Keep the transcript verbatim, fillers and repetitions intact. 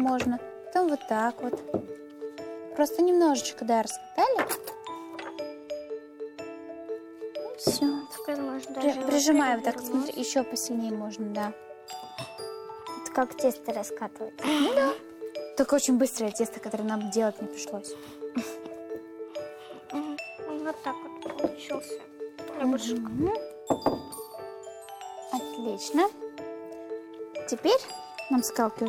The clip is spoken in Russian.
можно. Потом вот так вот. Просто немножечко, да, раскатали. Все. Теперь можно При, даже прижимаю вот так, перевернуть. смотри, еще посильнее можно, да. Это как тесто раскатывать. Ну да. Только очень быстрое тесто, которое нам делать не пришлось. Вот так вот получился. Мгм. Отлично. Теперь нам скалки